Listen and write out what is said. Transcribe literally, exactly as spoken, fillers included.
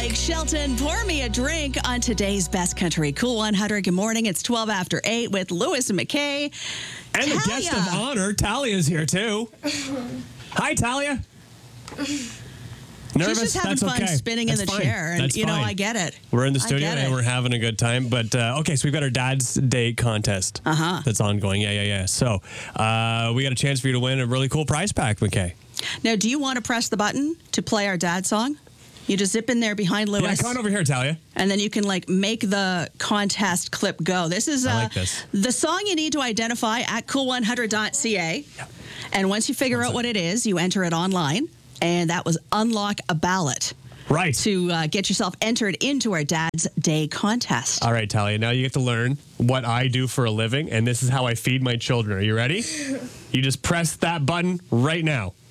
Blake Shelton, pour me a drink on today's Best Country Cool one hundred. Good morning. It's twelve after eight with Lewis and McKay. And the guest of honor, Talia's here too. Hi, Talia. Nervous? She's just having That's fun okay. spinning That's in the fine. chair. And, That's you know, fine. I get it. We're in the I studio get and it. we're having a good time. But, uh, okay, so we've got our Dad's Day contest Uh-huh. that's ongoing. Yeah, yeah, yeah. So uh, we got a chance for you to win a really cool prize pack, McKay. Now, do you want to press the button to play our dad song? You just zip in there behind Lewis. Yeah, come on over here, Talia. And then you can like make the contest clip go. This is uh, I like this. the song you need to identify at cool one hundred dot c a. Yep. And once you figure out what it is, you enter it online. And that was unlock a ballot Right. to uh, get yourself entered into our Dad's Day contest. All right, Talia. Now you get to learn what I do for a living, and this is how I feed my children. Are you ready? You just press that button right now.